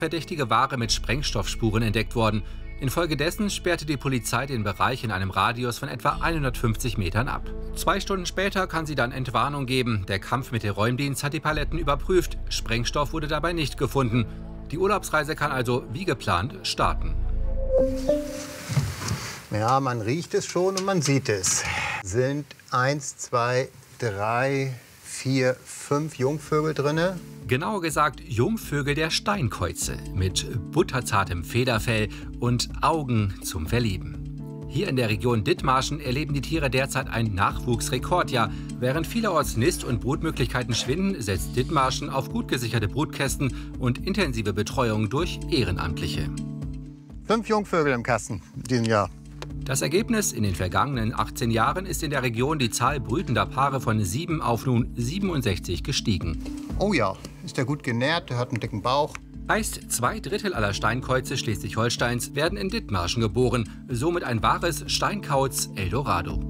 verdächtige Ware mit Sprengstoffspuren entdeckt worden. Infolgedessen sperrte die Polizei den Bereich in einem Radius von etwa 150 Metern ab. 2 Stunden später kann sie dann Entwarnung geben. Der Kampf mit dem Räumdienst hat die Paletten überprüft. Sprengstoff wurde dabei nicht gefunden. Die Urlaubsreise kann also wie geplant starten. Ja, man riecht es schon und man sieht es. Sind 1, 2, 3, 4, 5 Jungvögel drinne. Genauer gesagt Jungvögel der Steinkäuze mit butterzartem Federfell und Augen zum Verlieben. Hier in der Region Dithmarschen erleben die Tiere derzeit ein Nachwuchsrekordjahr. Während vielerorts Nist- und Brutmöglichkeiten schwinden, setzt Dithmarschen auf gut gesicherte Brutkästen und intensive Betreuung durch Ehrenamtliche. 5 Jungvögel im Kasten in diesem Jahr. Das Ergebnis: In den vergangenen 18 Jahren ist in der Region die Zahl brütender Paare von 7 auf nun 67 gestiegen. Oh ja, ist der gut genährt, der hat einen dicken Bauch. Heißt, 2/3 aller Steinkäuze Schleswig-Holsteins werden in Dithmarschen geboren. Somit ein wahres Steinkauz-Eldorado.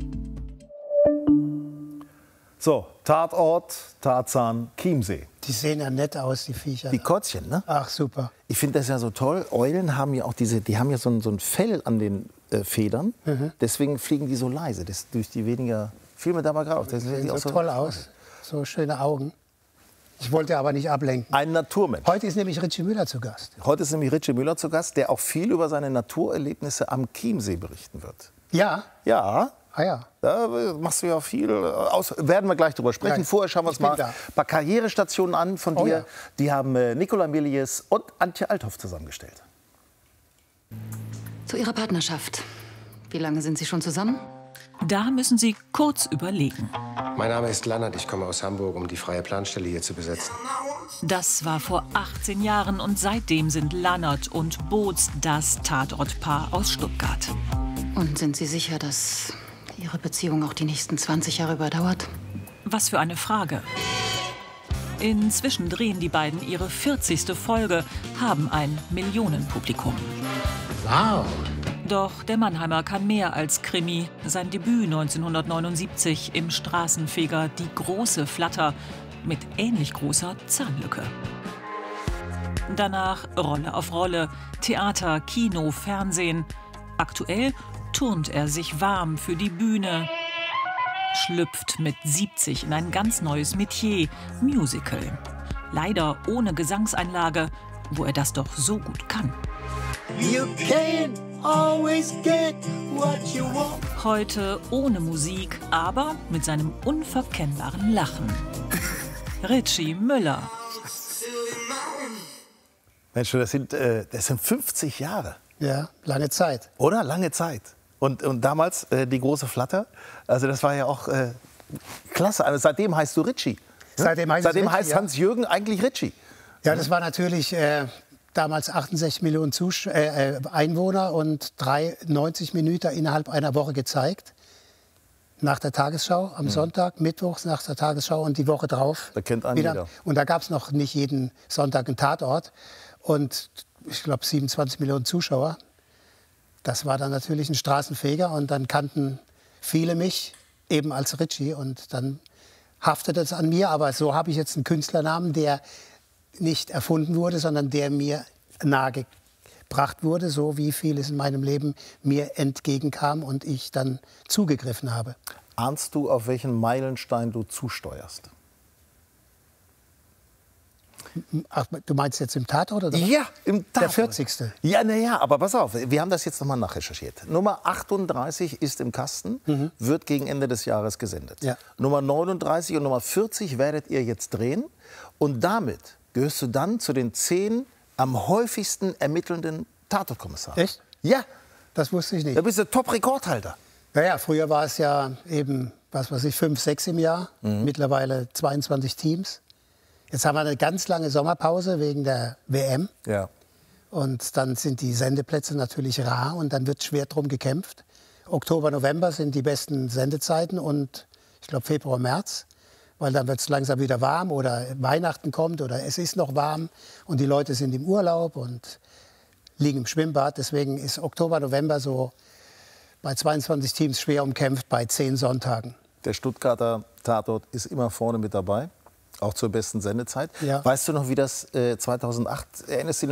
So, Tatort, Tarzan, Chiemsee. Die sehen ja nett aus, die Viecher. Die Käuzchen, ne? Ach, super. Ich finde das ja so toll. Eulen haben ja auch die haben ja so ein Fell an den Federn. Deswegen fliegen die so leise. Das durch die weniger Filme dabei drauf. Das sehen so toll aus. So schöne Augen. Ich wollte aber nicht ablenken. Ein Naturmensch. Heute ist nämlich Ritchie Müller zu Gast. Heute ist nämlich Ritchie Müller zu Gast, der auch viel über seine Naturerlebnisse am Chiemsee berichten wird. Ja? Ja. Ah ja. Da machst du ja viel aus. Werden wir gleich drüber sprechen. Ja, vorher schauen wir uns mal ein paar Karrierestationen an von dir. Ja. Die haben Nicola Milius und Antje Althoff zusammengestellt. Zu Ihrer Partnerschaft. Wie lange sind Sie schon zusammen? Da müssen Sie kurz überlegen. Mein Name ist Lannert, ich komme aus Hamburg, um die freie Planstelle hier zu besetzen. Das war vor 18 Jahren und seitdem sind Lannert und Boots das Tatortpaar aus Stuttgart. Und sind Sie sicher, dass Ihre Beziehung auch die nächsten 20 Jahre überdauert? Was für eine Frage. Inzwischen drehen die beiden ihre 40. Folge, haben ein Millionenpublikum. Wow. Doch der Mannheimer kann mehr als Krimi. Sein Debüt 1979 im Straßenfeger Die große Flatter mit ähnlich großer Zahnlücke. Danach Rolle auf Rolle, Theater, Kino, Fernsehen. Aktuell turnt er sich warm für die Bühne, schlüpft mit 70 in ein ganz neues Metier, Musical. Leider ohne Gesangseinlage, wo er das doch so gut kann. You can't always get what you want. Heute ohne Musik, aber mit seinem unverkennbaren Lachen. Ritchie Müller. Mensch, das sind 50 Jahre. Ja, lange Zeit. Oder? Lange Zeit. Und damals die große Flatter, also das war ja auch klasse. Also seitdem heißt du Ritchie. Seitdem heißt ja. Hans-Jürgen eigentlich Ritchie. Ja, das war natürlich damals 68 Millionen Einwohner und 90 Minuten innerhalb einer Woche gezeigt. Nach der Tagesschau am Sonntag, mittwochs nach der Tagesschau und die Woche drauf. Da kennt einen wieder. jeder. Und da gab es noch nicht jeden Sonntag einen Tatort. Und ich glaube 27 Millionen Zuschauer. Das war dann natürlich ein Straßenfeger und dann kannten viele mich eben als Ritchie und dann haftete es an mir. Aber so habe ich jetzt einen Künstlernamen, der nicht erfunden wurde, sondern der mir nahegebracht wurde, so wie vieles in meinem Leben mir entgegenkam und ich dann zugegriffen habe. Ahnst du, auf welchen Meilenstein du zusteuerst? Ach, du meinst jetzt im Tatort? Oder? Ja, im Tatort. Der 40. Ja, naja, aber pass auf, wir haben das jetzt nochmal nachrecherchiert. Nummer 38 ist im Kasten, wird gegen Ende des Jahres gesendet. Ja. Nummer 39 und Nummer 40 werdet ihr jetzt drehen. Und damit gehörst du dann zu den 10 am häufigsten ermittelnden Tatortkommissaren. Echt? Ja. Das wusste ich nicht. Da bist du Top-Rekordhalter. Naja, früher war es ja eben, 5, 6 im Jahr. Mittlerweile 22 Teams. Jetzt haben wir eine ganz lange Sommerpause wegen der WM. Ja. Und dann sind die Sendeplätze natürlich rar und dann wird schwer drum gekämpft. Oktober, November sind die besten Sendezeiten und ich glaube Februar, März. Weil dann wird es langsam wieder warm oder Weihnachten kommt oder es ist noch warm und die Leute sind im Urlaub und liegen im Schwimmbad. Deswegen ist Oktober, November so bei 22 Teams schwer umkämpft bei 10 Sonntagen. Der Stuttgarter Tatort ist immer vorne mit dabei. auch zur besten Sendezeit. Ja. Weißt du noch, wie das 2008, erinnerst du dich